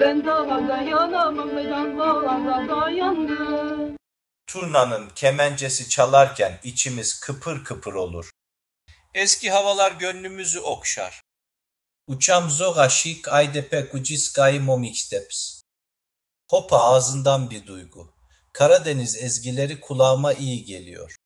Ben daha dayanamam, ben boğaza dayandım. Turnanın kemencesi çalarken içimiz kıpır kıpır olur. Eski havalar gönlümüzü okşar. Uçam zoga şik aydepe kuciskayı momiksteps. Hopa ağzından bir duygu. Karadeniz ezgileri kulağıma iyi geliyor.